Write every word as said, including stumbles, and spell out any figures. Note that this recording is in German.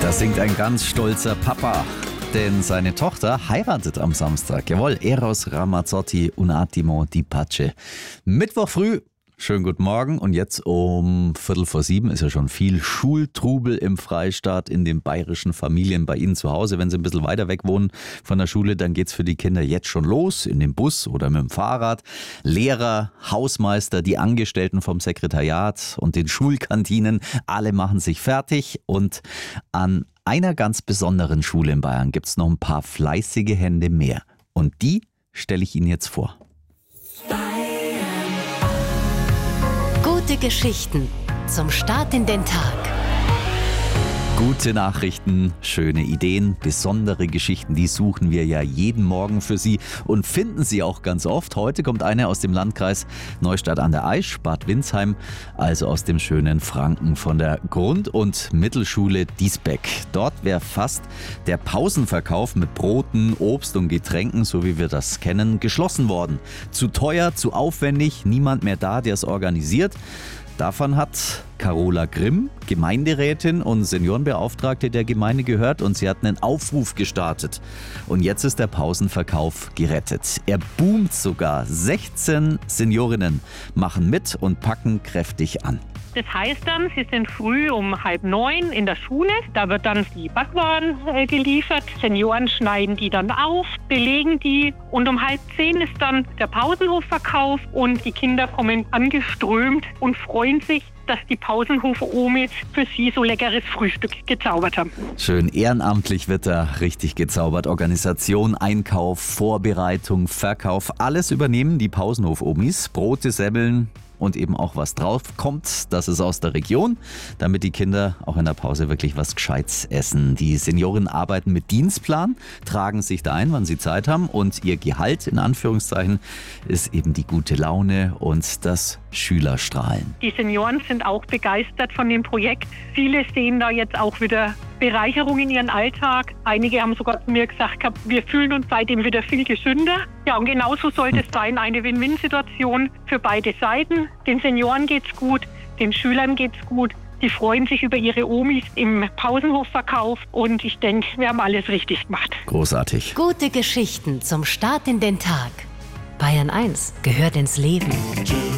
Da singt ein ganz stolzer Papa, denn seine Tochter heiratet am Samstag. Jawohl, Eros Ramazzotti un attimo di pace. Mittwoch früh. Schönen guten Morgen und jetzt um Viertel vor sieben ist ja schon viel Schultrubel im Freistaat, in den bayerischen Familien bei Ihnen zu Hause. Wenn Sie ein bisschen weiter weg wohnen von der Schule, dann geht's für die Kinder jetzt schon los, in dem Bus oder mit dem Fahrrad. Lehrer, Hausmeister, die Angestellten vom Sekretariat und den Schulkantinen, alle machen sich fertig. Und an einer ganz besonderen Schule in Bayern gibt's noch ein paar fleißige Hände mehr. Und die stelle ich Ihnen jetzt vor. Gute Geschichten zum Start in den Tag. Gute Nachrichten, schöne Ideen, besondere Geschichten, die suchen wir ja jeden Morgen für Sie und finden Sie auch ganz oft. Heute kommt eine aus dem Landkreis Neustadt an der Aisch, Bad Windsheim, also aus dem schönen Franken von der Grund- und Mittelschule Diesbeck. Dort wäre fast der Pausenverkauf mit Broten, Obst und Getränken, so wie wir das kennen, geschlossen worden. Zu teuer, zu aufwendig, niemand mehr da, der es organisiert. Davon hat Carola Grimm, Gemeinderätin und Seniorenbeauftragte der Gemeinde, gehört und sie hat einen Aufruf gestartet. Und jetzt ist der Pausenverkauf gerettet. Er boomt sogar. sechzehn Seniorinnen machen mit und packen kräftig an. Das heißt dann, sie sind früh um halb neun in der Schule. Da wird dann die Backwaren äh, geliefert. Senioren schneiden die dann auf, belegen die. Und um halb zehn ist dann der Pausenhofverkauf. Und die Kinder kommen angeströmt und freuen sich, dass die Pausenhof-Omis für sie so leckeres Frühstück gezaubert haben. Schön ehrenamtlich wird da richtig gezaubert. Organisation, Einkauf, Vorbereitung, Verkauf, alles übernehmen die Pausenhof-Omis. Brote, Semmeln und eben auch was drauf kommt, das ist aus der Region, damit die Kinder auch in der Pause wirklich was Gescheites essen. Die Senioren arbeiten mit Dienstplan, tragen sich da ein, wann sie Zeit haben und ihr Gehalt, in Anführungszeichen, ist eben die gute Laune und das Schülerstrahlen. Die Senioren sind auch begeistert von dem Projekt. Viele sehen da jetzt auch wieder Bereicherung in ihren Alltag. Einige haben sogar zu mir gesagt, wir fühlen uns seitdem wieder viel gesünder. Ja, und genauso sollte es sein, eine Win-Win-Situation für beide Seiten. Den Senioren geht's gut, den Schülern geht's gut. Die freuen sich über ihre Omis im Pausenhofverkauf und ich denke, wir haben alles richtig gemacht. Großartig. Gute Geschichten zum Start in den Tag. Bayern eins gehört ins Leben.